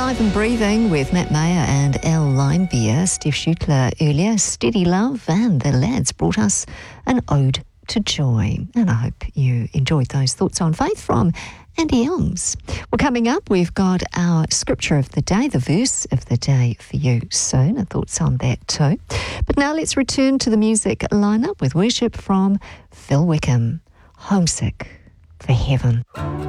Alive and Breathing with Matt Mayer and Elle Limebeer. Steph Schutler earlier, Steady Love, and the lads brought us an ode to joy. And I hope you enjoyed those thoughts on faith from Andy Elms. Well, coming up, we've got our scripture of the day, the verse of the day for you soon, and thoughts on that too. But now let's return to the music lineup with worship from Phil Wickham, Homesick for Heaven.